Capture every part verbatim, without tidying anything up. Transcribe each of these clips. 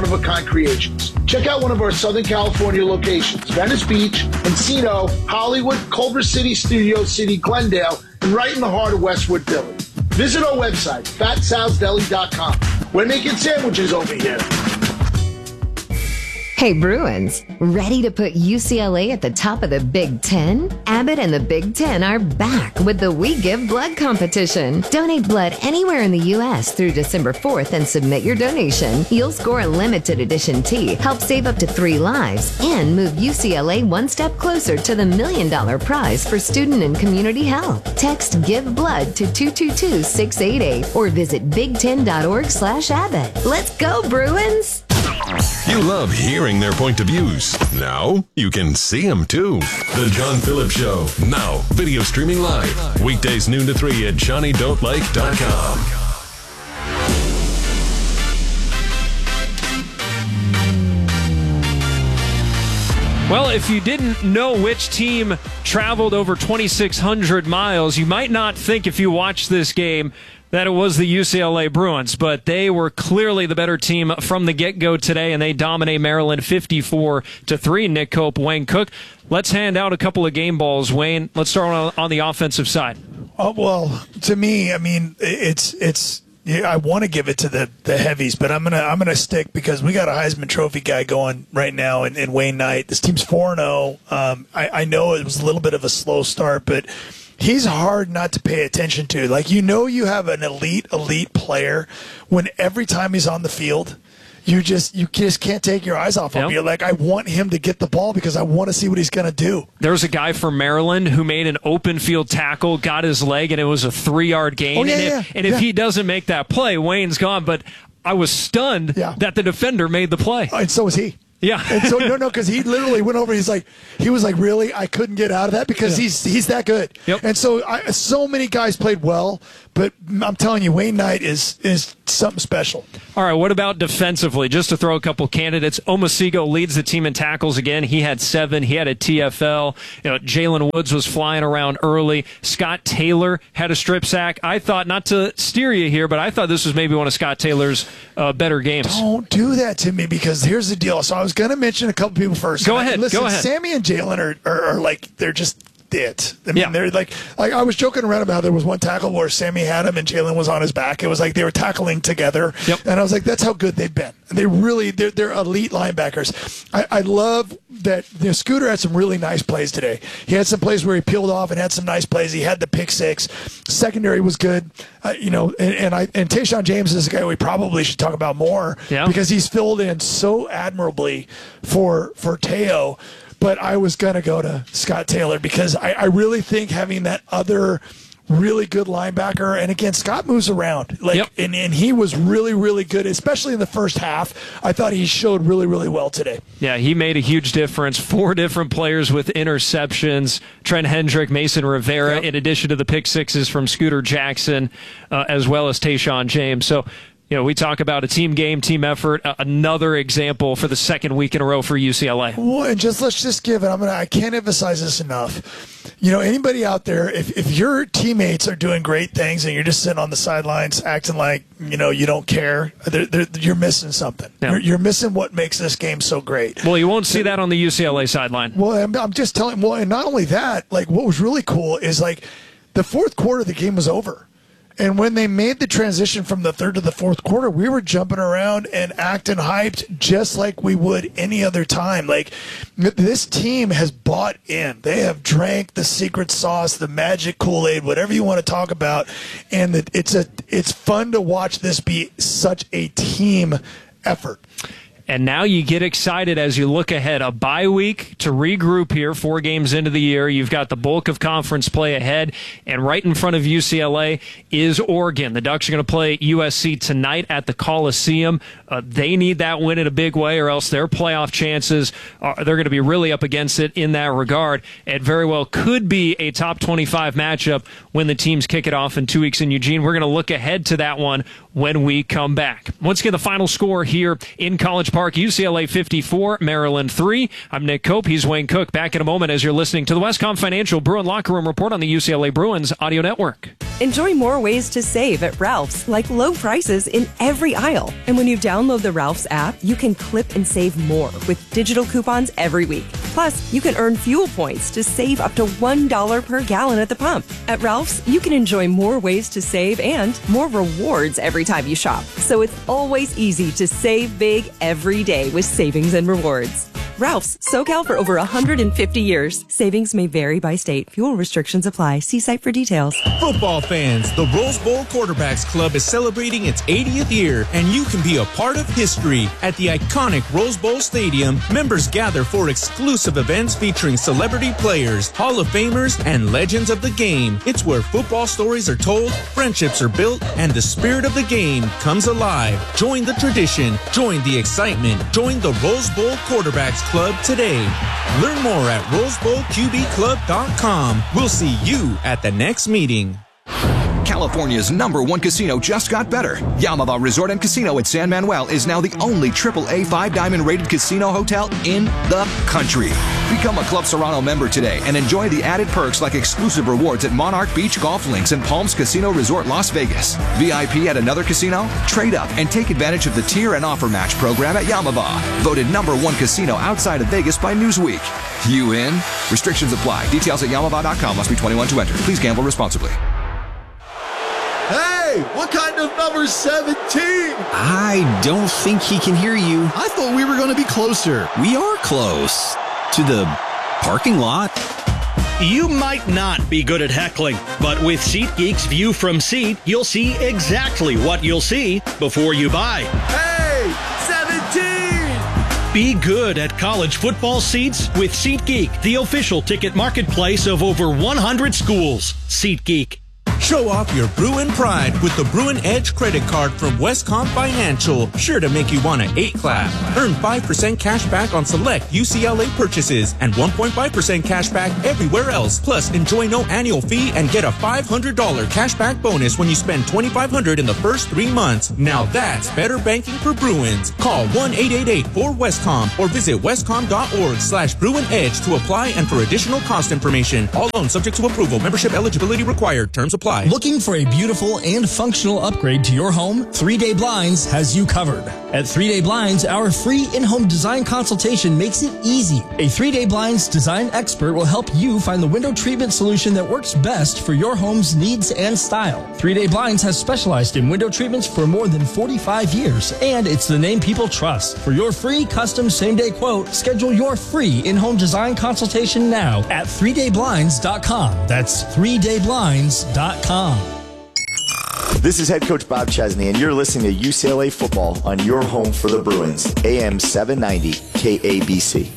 one-of-a-kind creations. Check out one of our Southern California locations, Venice Beach, Encino, Hollywood, Culver City, Studio City, Glendale, and right in the heart of Westwood Village. Visit our website, fat sal's deli dot com. We're making sandwiches over here. Hey Bruins, ready to put U C L A at the top of the Big Ten? Abbott and the Big Ten are back with the We Give Blood competition. Donate blood anywhere in the U S through December fourth and submit your donation. You'll score a limited edition tee, help save up to three lives, and move U C L A one step closer to the million dollar prize for student and community health. Text Give Blood to two two two, six eight eight or visit big ten dot org slash Abbott. Let's go Bruins! You love hearing their point of views. Now you can see them too. The John Phillips Show. Now video streaming live. Weekdays noon to three at johnny don't like dot com. Well, if you didn't know which team traveled over twenty-six hundred miles, you might not think if you watched this game that it was the U C L A Bruins, but they were clearly the better team from the get-go today, and they dominate Maryland fifty-four to three. Nick Cope, Wayne Cook. Let's hand out a couple of game balls, Wayne. Let's start on, on the offensive side. Oh, well, to me, I mean, it's it's. Yeah, I want to give it to the, the heavies, but I'm gonna I'm gonna stick because we got a Heisman Trophy guy going right now in, in Wayne Knight. This team's four and zero. Um, I, I know it was a little bit of a slow start, but he's hard not to pay attention to. Like, you know, you have an elite elite player when every time he's on the field, you just you just can't take your eyes off him. Yep. You're like, I want him to get the ball because I want to see what he's going to do. There's a guy from Maryland who made an open field tackle, got his leg, and it was a three-yard gain. Oh, yeah, and yeah, if, and if yeah. he doesn't make that play, Wayne's gone. But I was stunned Yeah. that the defender made the play. And so was he. Yeah. And so no, no, because he literally went over. He's like, he was like, really, I couldn't get out of that because Yeah. he's he's that good. Yep. And so I, so many guys played well, but I'm telling you, Wayne Knight is is something special. All right, what about defensively? Just to throw a couple candidates, Omasigo leads the team in tackles again. He had seven. He had a T F L. You know, Jalen Woods was flying around early. Scott Taylor had a strip sack. I thought, not to steer you here, but I thought this was maybe one of Scott Taylor's uh, better games. Don't do that to me because here's the deal. So I was going to mention a couple people first. Go And I- ahead, Listen, go ahead. Sammy and Jalen are, are, are like, they're just it. I mean, Yeah. they're like, like, I was joking around about how there was one tackle where Sammy had him and Jalen was on his back. It was like they were tackling together. Yep. And I was like, that's how good they've been. They really, they're, they're elite linebackers. I, I love that you know, Scooter had some really nice plays today. He had some plays where he peeled off and had some nice plays. He had the pick six. Secondary was good. Uh, you know, and, and I and Tayshaun James is a guy we probably should talk about more Yeah. because he's filled in so admirably for for Teo. But I was going to go to Scott Taylor because I, I really think having that other really good linebacker, and again, Scott moves around, like, Yep. and, and he was really, really good, especially in the first half. I thought he showed really, really well today. Yeah, he made a huge difference. Four different players with interceptions. Trent Hendrick, Mason Rivera, Yep. in addition to the pick sixes from Scooter Jackson, uh, as well as Tayshaun James. So, you know, we talk about a team game, team effort. Uh, another example for the second week in a row for U C L A. Well, and just let's just give it. I'm gonna. I can't emphasize this enough. You know, anybody out there, if if your teammates are doing great things and you're just sitting on the sidelines acting like you know you don't care, they're, they're, you're missing something. Yeah. You're, you're missing what makes this game so great. Well, you won't see that on the U C L A sideline. Well, I'm, I'm just telling. Well, and not only that, like what was really cool is like the fourth quarter, the game was over. And when they made the transition from the third to the fourth quarter, we were jumping around and acting hyped just like we would any other time. Like, this team has bought in. They have drank the secret sauce, the magic Kool-Aid, whatever you want to talk about. And it's a it's fun to watch this be such a team effort. And now you get excited as you look ahead. A bye week to regroup here, four games into the year. You've got the bulk of conference play ahead. And right in front of U C L A is Oregon. The Ducks are going to play U S C tonight at the Coliseum. Uh, they need that win in a big way, or else their playoff chances, are, they're going to be really up against it in that regard. It very well could be a top twenty-five matchup when the teams kick it off in two weeks in Eugene. We're going to look ahead to that one when we come back. Once again, the final score here in College Park, U C L A fifty-four, Maryland three. I'm Nick Cope. He's Wayne Cook. Back in a moment as you're listening to the Westcom Financial Bruin Locker Room Report on the U C L A Bruins Audio Network. Enjoy more ways to save at Ralph's, like low prices in every aisle. And when you download the Ralph's app, you can clip and save more with digital coupons every week. Plus, you can earn fuel points to save up to one dollar per gallon at the pump. At Ralph's, you can enjoy more ways to save and more rewards every time you shop. So it's always easy to save big every day with savings and rewards. Ralph's, SoCal for over one hundred fifty years. Savings may vary by state. Fuel restrictions apply. See site for details. Football fans, the Rose Bowl Quarterbacks Club is celebrating its eightieth year, and you can be a part of history. At the iconic Rose Bowl Stadium, members gather for exclusive events featuring celebrity players, Hall of Famers, and legends of the game. It's where football stories are told, friendships are built, and the spirit of the game comes alive. Join the tradition. Join the excitement. Join the Rose Bowl Quarterbacks Club today. Learn more at rose bowl q b club dot com. We'll see you at the next meeting. California's number one casino just got better. Yamava Resort and Casino at San Manuel is now the only triple A five diamond rated casino hotel in the country. Become a Club Serrano member today and enjoy the added perks like exclusive rewards at Monarch Beach Golf Links and Palms Casino Resort Las Vegas. V I P at another casino? Trade up and take advantage of the tier and offer match program at Yamava. Voted number one casino outside of Vegas by Newsweek. You in? Restrictions apply. Details at yamava dot com. Must be twenty-one to enter. Please gamble responsibly. Hey, what kind of number seventeen? I don't think he can hear you. I thought we were going to be closer. We are close. To the parking lot. You might not be good at heckling, but with SeatGeek's View from Seat, you'll see exactly what you'll see before you buy. Hey, seventeen! Be good at college football seats with SeatGeek, the official ticket marketplace of over one hundred schools. SeatGeek. Show off your Bruin pride with the Bruin Edge credit card from Westcom Financial. Sure to make you want to eight clap. Earn five percent cash back on select U C L A purchases and one point five percent cash back everywhere else. Plus, enjoy no annual fee and get a five hundred dollars cash back bonus when you spend twenty-five hundred dollars in the first three months. Now that's better banking for Bruins. Call one eight eight eight four Westcom or visit westcom.org slash Bruin Edge to apply and for additional cost information. All loans subject to approval. Membership eligibility required. Terms apply. Looking for a beautiful and functional upgrade to your home? Three Day Blinds has you covered. At Three Day Blinds, our free in-home design consultation makes it easy. A Three Day Blinds design expert will help you find the window treatment solution that works best for your home's needs and style. Three Day Blinds has specialized in window treatments for more than forty-five years, and it's the name people trust. For your free custom same-day quote, schedule your free in-home design consultation now at three day blinds dot com. That's three day blinds dot com. This is head coach Bob Chesney, and you're listening to U C L A football on your home for the Bruins, A M seven ninety K A B C.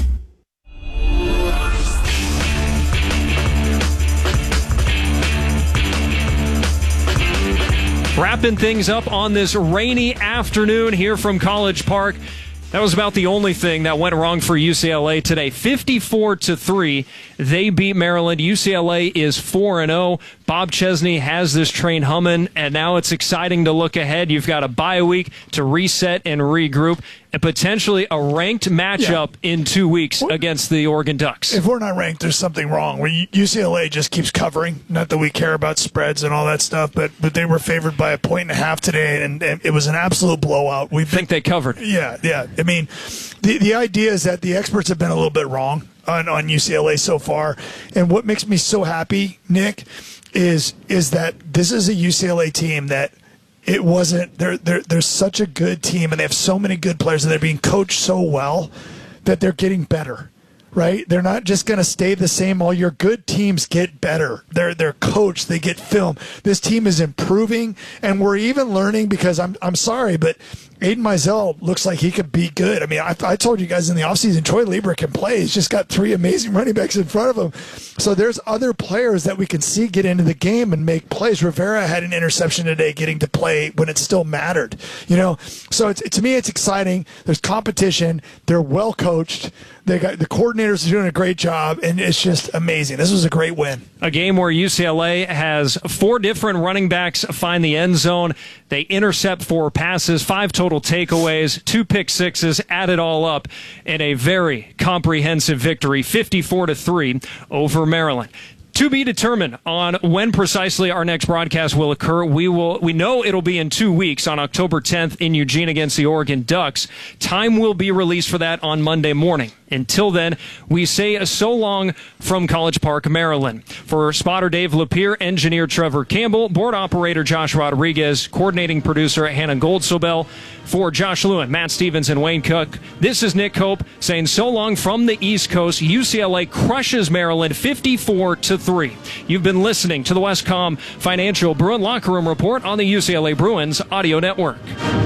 Wrapping things up on this rainy afternoon here from College Park. That was about the only thing that went wrong for U C L A today. fifty-four to three, they beat Maryland. U C L A is four and oh. Bob Chesney has this train humming, and now it's exciting to look ahead. You've got a bye week to reset and regroup, and potentially a ranked matchup yeah. in two weeks well, against the Oregon Ducks. If we're not ranked, there's something wrong. Where U C L A just keeps covering. Not that we care about spreads and all that stuff, but but they were favored by a point and a half today, and, and it was an absolute blowout. We think they covered. Yeah, yeah. I mean, the the idea is that the experts have been a little bit wrong on, on U C L A so far, and what makes me so happy, Nick, is is that this is a U C L A team that it wasn't. They're they're they're such a good team, and they have so many good players, and they're being coached so well that they're getting better. Right? They're not just going to stay the same. All your good teams get better. They're they're coached. They get film. This team is improving, and we're even learning because I'm I'm sorry, but Aiden Mizell looks like he could be good. I mean, I, I told you guys in the offseason, Troy Lieber can play. He's just got three amazing running backs in front of him. So there's other players that we can see get into the game and make plays. Rivera had an interception today getting to play when it still mattered. You know, so it's, to me, it's exciting. There's competition. They're well coached. They got the coordinators are doing a great job, and it's just amazing. This was a great win. A game where U C L A has four different running backs find the end zone. They intercept four passes, five total takeaways, two pick sixes, add it all up in a very comprehensive victory, fifty-four to three over Maryland. To be determined on when precisely our next broadcast will occur. We will. We know it'll be in two weeks on October tenth in Eugene against the Oregon Ducks. Time will be released for that on Monday morning. Until then, we say so long from College Park, Maryland. For spotter Dave Lapierre, engineer Trevor Campbell, board operator Josh Rodriguez, coordinating producer Hannah Goldsobel, for Josh Lewin, Matt Stevens, and Wayne Cook, this is Nick Hope saying so long from the East Coast. U C L A crushes Maryland fifty-four to three. You've been listening to the Westcom Financial Bruin Locker Room Report on the U C L A Bruins Audio Network.